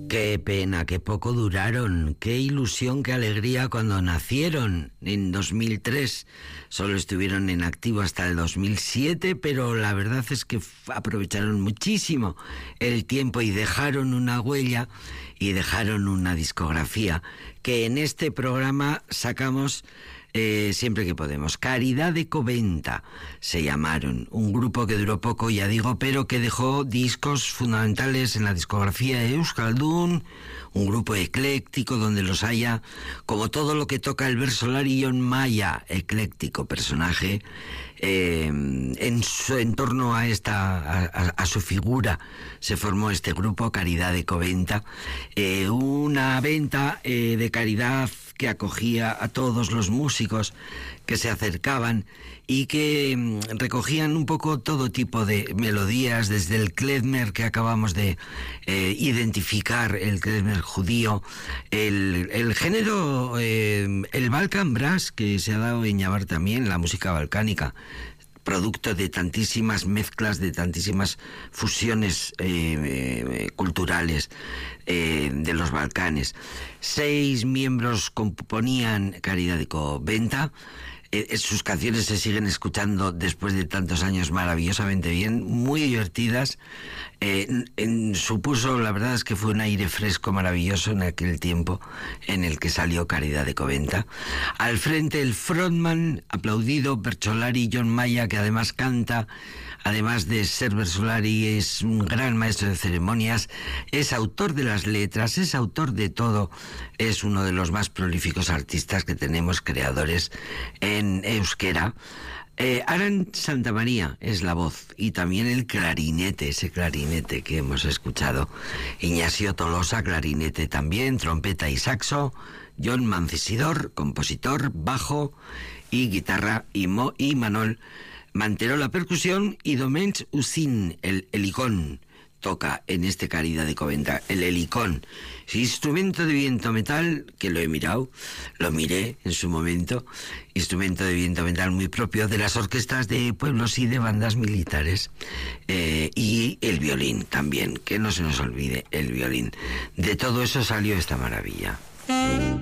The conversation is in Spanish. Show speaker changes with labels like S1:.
S1: Qué pena, qué poco duraron, qué ilusión, qué alegría cuando nacieron en 2003. Solo estuvieron en activo hasta el 2007, pero la verdad es que aprovecharon muchísimo el tiempo y dejaron una huella y dejaron una discografía que en este programa sacamos siempre que podemos. Caridad de Coventa se llamaron, un grupo que duró poco, ya digo, pero que dejó discos fundamentales en la discografía de Euskaldun, un grupo ecléctico donde los haya, como todo lo que toca el Bersolari Jon Maia, ecléctico personaje, en torno a su figura se formó este grupo, Caridad de Coventa, una venta de caridad que acogía a todos los músicos que se acercaban y que recogían un poco todo tipo de melodías, desde el klezmer que acabamos de identificar, el klezmer judío, el género, el Balkan Brass, que se ha dado en llamar también la música balcánica, producto de tantísimas mezclas, de tantísimas fusiones culturales de los Balcanes. 6 miembros componían Caridad de Coventa. Sus canciones se siguen escuchando después de tantos años maravillosamente bien, muy divertidas. Supuso, la verdad es que fue un aire fresco maravilloso en aquel tiempo en el que salió Caridad de Coventa. Al frente el frontman aplaudido, Bersolari Jon Maia, que además canta, además de ser Bersolari, es un gran maestro de ceremonias, es autor de las letras, es autor de todo, es uno de los más prolíficos artistas que tenemos, creadores en euskera. Aran Santamaría es la voz y también el clarinete, ese clarinete que hemos escuchado. Ignacio Tolosa, clarinete también, trompeta y saxo. Jon Mancisidor, compositor, bajo y guitarra, y Manol Manterola, percusión, y Domènec Ucín, el helicón, toca en este Caridad de Coventa, el helicón, instrumento de viento metal, que lo he mirado, lo miré en su momento, instrumento de viento metal muy propio de las orquestas de pueblos y de bandas militares, y el violín también, que no se nos olvide el violín. De todo eso salió esta maravilla.